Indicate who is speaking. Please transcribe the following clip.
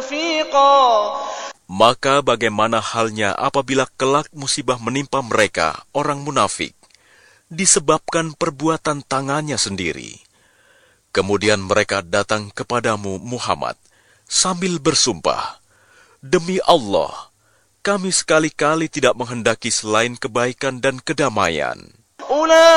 Speaker 1: رفيقا.
Speaker 2: Maka bagaimana halnya apabila kelak musibah menimpa mereka, orang munafik, disebabkan perbuatan tangannya sendiri. Kemudian mereka datang kepadamu, Muhammad, sambil bersumpah, "Demi Allah, kami sekali-kali tidak menghendaki selain kebaikan dan kedamaian."